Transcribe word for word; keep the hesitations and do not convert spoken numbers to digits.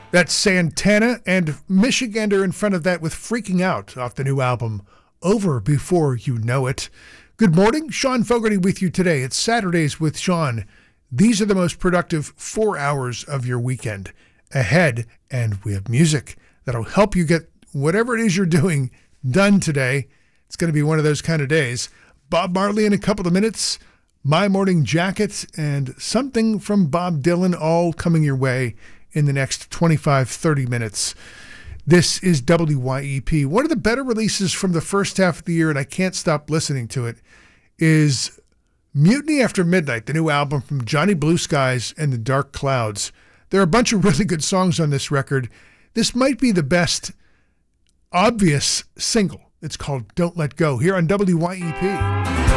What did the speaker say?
That's Santana and Michigander in front of that with Freaking Out off the new album, Over Before You Know It. Good morning, Sean Fogarty with you today. It's Saturdays with Sean. These are the most productive four hours of your weekend ahead, and we have music that'll help you get whatever it is you're doing done today. It's going to be one of those kind of days. Bob Marley in a couple of minutes, My Morning Jacket, and something from Bob Dylan, all coming your way in the next twenty-five, thirty minutes. This is W Y E P. One of the better releases from the first half of the year, and I can't stop listening to it, is Mutiny After Midnight, the new album from Johnny Blue Skies and the Dark Clouds. There are a bunch of really good songs on this record. This might be the best obvious single. It's called Don't Let Go, here on W Y E P.